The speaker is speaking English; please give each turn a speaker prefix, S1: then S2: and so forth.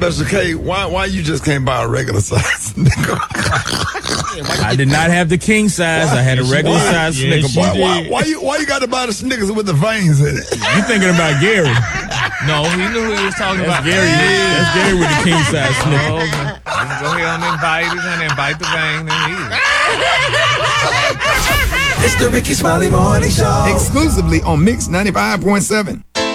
S1: Special K, why you just can't buy a regular size Snicker?
S2: I did not have the king size. I had a regular size Snicker bar.
S1: Why you got to buy the Snickers with the veins in it?
S2: You thinking about Gary?
S3: No, he knew who he was talking about.
S2: Gary. That's Gary with the king size Snicker.
S3: Oh, just go ahead and bite it and bite the vein and eat it.
S4: It's the Ricky Smiley Morning Show.
S1: Exclusively on Mix 95.7.